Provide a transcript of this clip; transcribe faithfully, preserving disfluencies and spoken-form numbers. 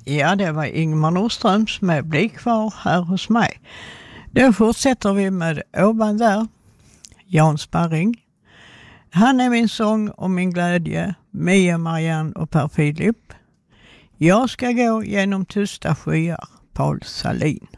Ja, det var Ingmar Nordströms med Bli kvar här hos mig. Då fortsätter vi med Ovan där, Jan Sparring. Han är min sång och min glädje, Mia Marianne och Per Philip. Jag ska gå genom tysta skyar, Paul Salin.